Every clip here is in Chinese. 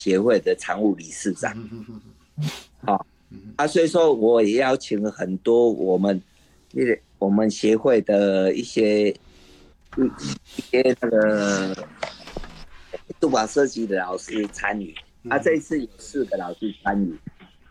协会的常务理事长。所以说我也邀请了很多我们协会的一些那个杜宝设计的老师参与。这一次有4个老师参与。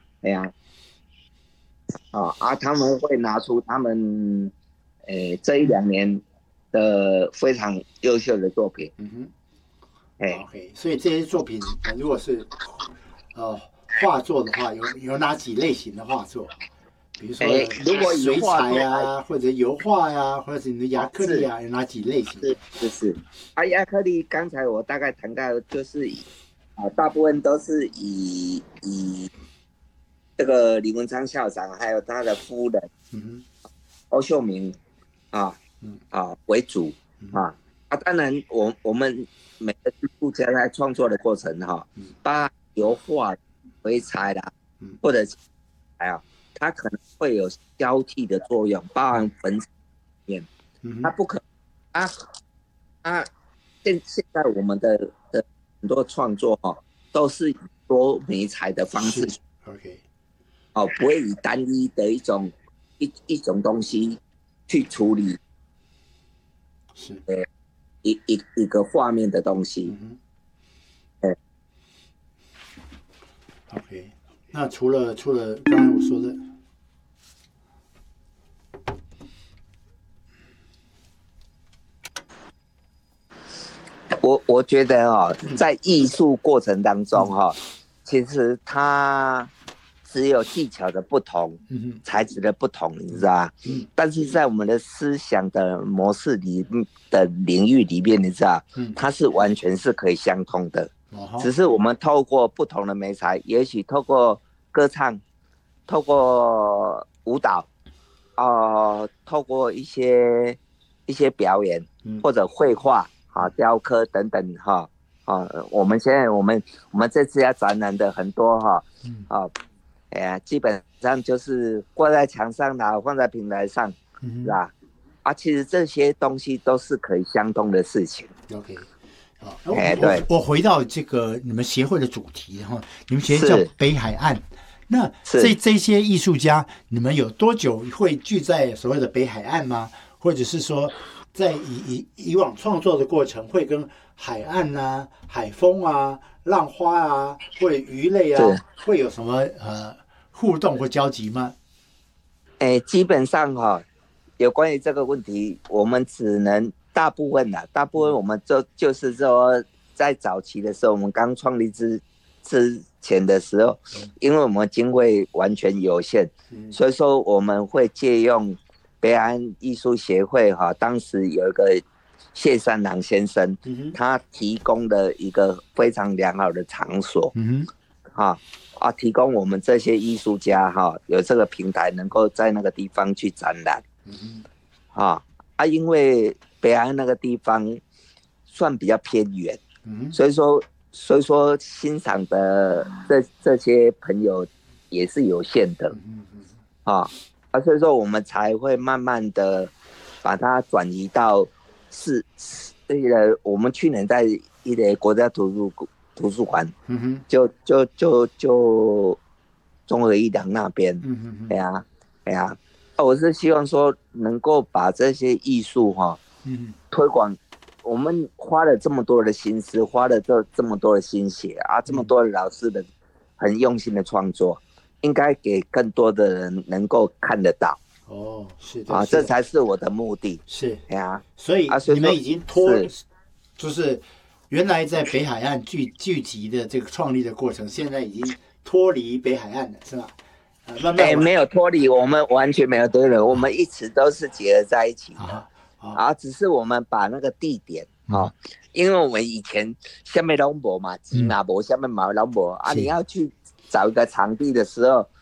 他们会拿出他们这1-2年的非常优秀的作品。 OK， 所以这些作品如果是画作的话，有哪几类型的画作？比如说如果水彩啊，或者油画呀，或者是你的亚克力啊，有哪几类型？ 是。亚克力刚才我大概谈到，就是大部分都是以这个李文昌校长还有他的夫人欧秀明为主。当然我们每个艺术家在创作的过程包含油画、水彩啦，或者它可能会有交替的作用，包含粉彩里面，它不可现在我们的很多创作都是以多媒材的方式 ，OK， 不会以单一的一种东西去处理， 是一个画面的东西。 OK， 那除了刚才我说的， 我觉得在艺术过程当中其实它只有技巧的不同，材质的不同，你知道吧？但是在我们的思想的模式的领域里面，你知道，它是完全是可以相通的。只是我们透过不同的媒材，也许透过歌唱，透过舞蹈，透过一些表演，或者绘画雕刻等等我们现在我们这次要展览的很多基本上就是挂在墙上的，放在平台上，是吧？其实这些东西都是可以相通的事情。 OK， 对，我回到这个你们协会的主题你们协会叫北海岸。那这些艺术家，你们有多久会聚在所谓的北海岸吗？或者是说，在以往创作的过程，会跟海岸啊、海风啊、浪花啊，或者鱼类啊，会有什么互动或交集吗？ 基本上有关于这个问题，我们只能大部分我们就是说，在早期的时候，我们刚创立之前的时候，因为我们经费完全有限，所以说我们会借用北海岸艺术协会当时有一个谢三郎先生，他提供的一个非常良好的场所，提供我们这些艺术家有这个平台，能够在那个地方去展览。因为北海岸那个地方算比较偏远，所以说欣赏的这些朋友也是有限的，所以说我们才会慢慢的把它转移到我们去年在一个国家图书馆，就中和一廊那边，我是希望说能够把这些艺术推广。我们花了这么多的心思，花了这么多的心血这么多的老师的很用心的创作，应该给更多的人能够看得到。 是的， 这才是我的目的。 是，所以你们已经就是原来在北海岸聚集的这个创立的过程，现在已经脱离北海岸了，是吧？慢慢没有脱离，我们完全没有脱离，我们一直都是结合在一起的。只是我们把那个地点因为我们以前下面都没嘛，基嘛没，下面嘛都没你要去找一个场地的时候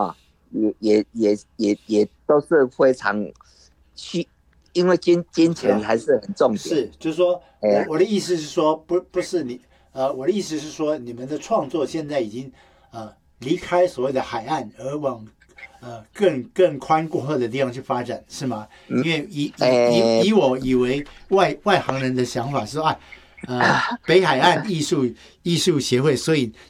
也都是非常因为金钱还是很重点。 是，就是说，我的意思是说，不是你我的意思是说，你们的创作现在已经离开所谓的海岸，而往更宽阔的地方去发展，是吗？因为以我以为外行人的想法是说，北海岸艺术协会，所以